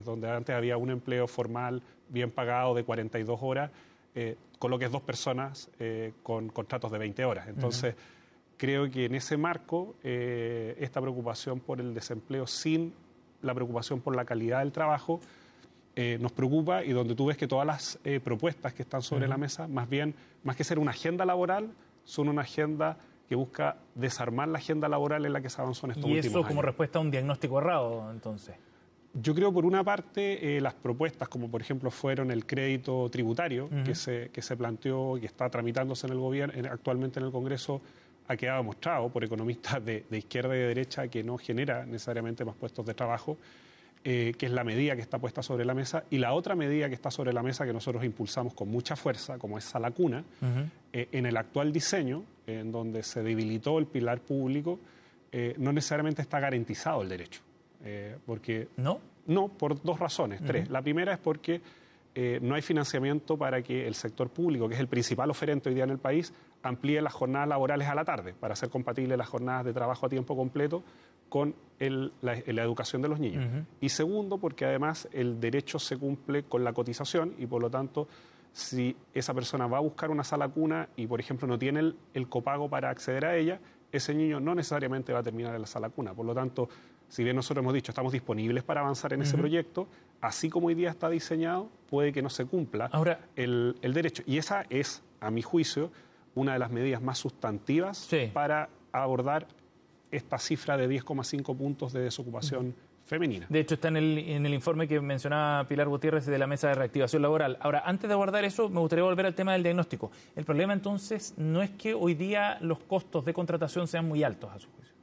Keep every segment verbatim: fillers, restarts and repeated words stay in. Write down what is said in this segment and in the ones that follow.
donde antes había un empleo formal bien pagado de cuarenta y dos horas, eh, coloques dos personas eh, con contratos de veinte horas. Entonces, uh-huh. creo que en ese marco, eh, esta preocupación por el desempleo sin la preocupación por la calidad del trabajo eh, nos preocupa, y donde tú ves que todas las eh, propuestas que están sobre uh-huh. la mesa, más bien, más que ser una agenda laboral, son una agenda que busca desarmar la agenda laboral en la que se avanzó en estos últimos años. ¿Y eso como respuesta a un diagnóstico errado, entonces? Yo creo, por una parte, eh, las propuestas, como por ejemplo fueron el crédito tributario, uh-huh. que, se, que se planteó y que está tramitándose en el gobierno, en, actualmente en el Congreso, ha quedado demostrado por economistas de, de izquierda y de derecha que no genera necesariamente más puestos de trabajo, eh, que es la medida que está puesta sobre la mesa. Y la otra medida que está sobre la mesa, que nosotros impulsamos con mucha fuerza, como es Salacuna, uh-huh. eh, en el actual diseño, en donde se debilitó el pilar público, eh, no necesariamente está garantizado el derecho. Eh, porque ¿No? No, por dos razones, uh-huh. tres. La primera es porque eh, no hay financiamiento para que el sector público, que es el principal oferente hoy día en el país, amplíe las jornadas laborales a la tarde para hacer compatibles las jornadas de trabajo a tiempo completo con el, la, la educación de los niños. Uh-huh. Y segundo, porque además el derecho se cumple con la cotización y por lo tanto, si esa persona va a buscar una sala cuna y, por ejemplo, no tiene el, el copago para acceder a ella, ese niño no necesariamente va a terminar en la sala cuna. Por lo tanto, si bien nosotros hemos dicho estamos disponibles para avanzar en uh-huh. ese proyecto, así como hoy día está diseñado, puede que no se cumpla Ahora, el, el derecho. Y esa es, a mi juicio, una de las medidas más sustantivas sí. para abordar esta cifra de diez coma cinco puntos de desocupación uh-huh. femenina. De hecho, está en el, en el informe que mencionaba Pilar Gutiérrez de la Mesa de Reactivación Laboral. Ahora, antes de abordar eso, me gustaría volver al tema del diagnóstico. El problema, entonces, no es que hoy día los costos de contratación sean muy altos, a su juicio.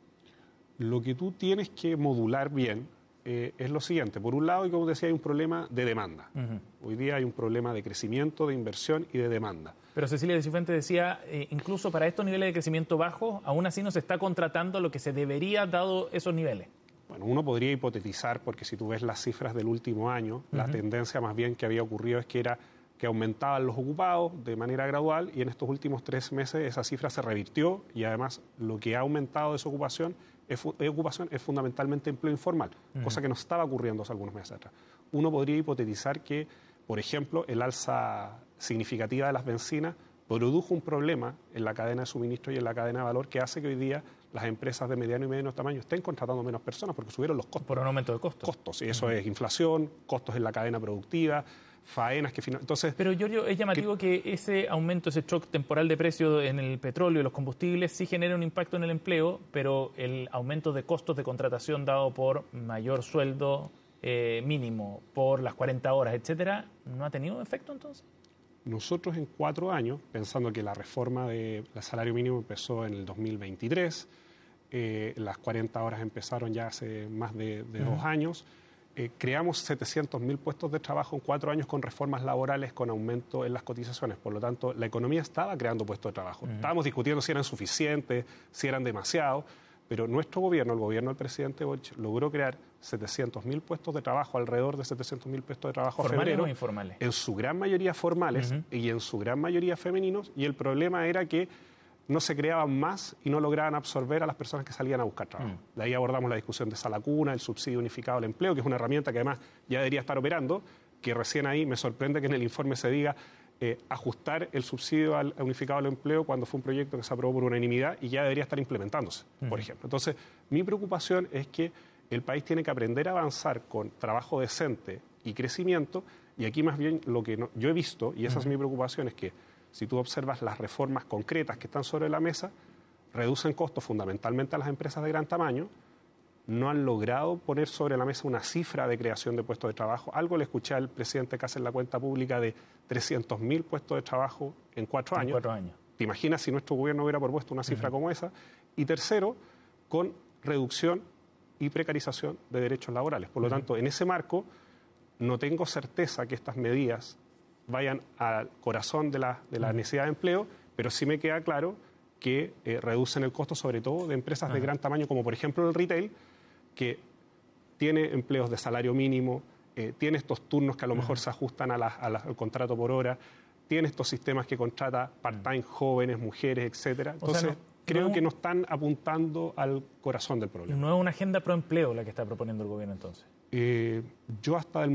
Lo que tú tienes que modular bien eh, es lo siguiente. Por un lado, y como decía, hay un problema de demanda. Uh-huh. Hoy día hay un problema de crecimiento, de inversión y de demanda. Pero Cecilia de Cifuentes decía, eh, incluso para estos niveles de crecimiento bajos, aún así no se está contratando lo que se debería dado esos niveles. Bueno, uno podría hipotetizar, porque si tú ves las cifras del último año, uh-huh. la tendencia más bien que había ocurrido es que era que aumentaban los ocupados de manera gradual, y en estos últimos tres meses esa cifra se revirtió, y además lo que ha aumentado de esa ocupación es, es, ocupación, es fundamentalmente empleo informal, uh-huh. cosa que no estaba ocurriendo hace algunos meses atrás. Uno podría hipotetizar que, por ejemplo, el alza significativa de las bencinas produjo un problema en la cadena de suministro y en la cadena de valor que hace que hoy día las empresas de mediano y mediano tamaño estén contratando menos personas porque subieron los costos. Por un aumento de costos. Costos, y eso uh-huh. es inflación, costos en la cadena productiva, faenas que... Entonces, pero, Giorgio, es llamativo que, que ese aumento, ese shock temporal de precio en el petróleo y los combustibles sí genera un impacto en el empleo, pero el aumento de costos de contratación dado por mayor sueldo eh, mínimo, por las cuarenta horas, etcétera, ¿no ha tenido efecto entonces? Nosotros en cuatro años, pensando que la reforma del salario mínimo empezó en el dos mil veintitrés, eh, las cuarenta horas empezaron ya hace más de, de uh-huh. dos años, eh, creamos setecientos mil puestos de trabajo en cuatro años con reformas laborales, con aumento en las cotizaciones. Por lo tanto, la economía estaba creando puestos de trabajo. Uh-huh. Estábamos discutiendo si eran suficientes, si eran demasiados, pero nuestro gobierno, el gobierno del presidente Boric, logró crear setecientos mil puestos de trabajo, alrededor de setecientos mil puestos de trabajo ¿Formales febrero, o informales? En su gran mayoría formales uh-huh. y en su gran mayoría femeninos, y el problema era que no se creaban más y no lograban absorber a las personas que salían a buscar trabajo. Uh-huh. De ahí abordamos la discusión de Salacuna, el subsidio unificado al empleo, que es una herramienta que además ya debería estar operando, que recién ahí me sorprende que en el informe se diga Eh, ajustar el subsidio al unificado al empleo cuando fue un proyecto que se aprobó por unanimidad y ya debería estar implementándose, uh-huh. por ejemplo. Entonces, mi preocupación es que el país tiene que aprender a avanzar con trabajo decente y crecimiento, y aquí más bien lo que no, yo he visto, y esa uh-huh. es mi preocupación, es que si tú observas las reformas concretas que están sobre la mesa, reducen costos fundamentalmente a las empresas de gran tamaño, no han logrado poner sobre la mesa una cifra de creación de puestos de trabajo. Algo le escuché al presidente Kast en la cuenta pública de trescientos mil puestos de trabajo en cuatro en años. Cuatro años. ¿Te imaginas si nuestro gobierno hubiera propuesto una cifra uh-huh. como esa? Y tercero, con reducción y precarización de derechos laborales. Por lo uh-huh. tanto, en ese marco, no tengo certeza que estas medidas vayan al corazón de la, de la uh-huh. necesidad de empleo, pero sí me queda claro que eh, reducen el costo, sobre todo de empresas uh-huh. de gran tamaño, como por ejemplo el retail, que tiene empleos de salario mínimo, eh, tiene estos turnos que a lo uh-huh. mejor se ajustan a la, a la, al contrato por hora, tiene estos sistemas que contrata part-time, uh-huh. jóvenes, mujeres, etcétera. Entonces, o sea, no, creo no, que no están apuntando al corazón del problema. No es una agenda pro empleo la que está proponiendo el gobierno entonces. Eh, yo hasta el